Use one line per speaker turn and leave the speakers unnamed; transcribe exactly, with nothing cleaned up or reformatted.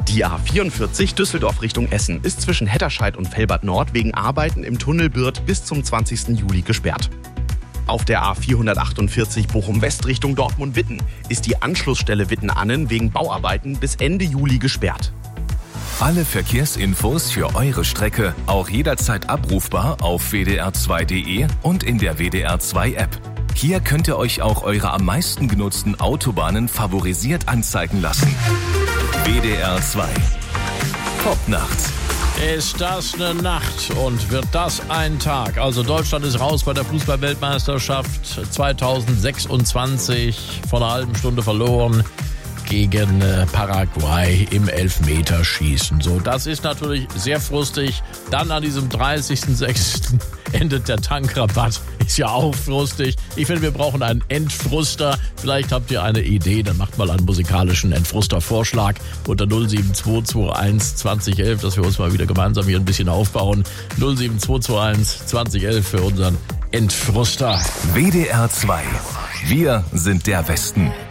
Die A vierundvierzig Düsseldorf Richtung Essen ist zwischen Hetterscheid und Velbert Nord wegen Arbeiten im Tunnel Birth bis zum zwanzigsten Juli gesperrt. Auf der A vierhundertachtundvierzig Bochum West Richtung Dortmund-Witten ist die Anschlussstelle Witten-Annen wegen Bauarbeiten bis Ende Juli gesperrt.
Alle Verkehrsinfos für eure Strecke auch jederzeit abrufbar auf w d r zwei punkt d e und in der W D R zwei App. Hier könnt ihr euch auch eure am meisten genutzten Autobahnen favorisiert anzeigen lassen. W D R zwei. Popnacht.
Ist das eine Nacht und wird das ein Tag? Also Deutschland ist raus bei der Fußball-Weltmeisterschaft zweitausendsechsundzwanzig, vor einer halben Stunde verloren gegen äh, Paraguay im Elfmeterschießen. So, das ist natürlich sehr frustig. Dann an diesem dreißigsten sechsten endet der Tankrabatt. Ist ja auch frustig. Ich finde, wir brauchen einen Entfruster. Vielleicht habt ihr eine Idee, dann macht mal einen musikalischen Entfruster-Vorschlag unter null sieben zwei zwei eins zwanzig elf, dass wir uns mal wieder gemeinsam hier ein bisschen aufbauen. null sieben zwei zwei eins zwanzig elf für unseren Entfruster.
W D R zwei. Wir sind der Westen.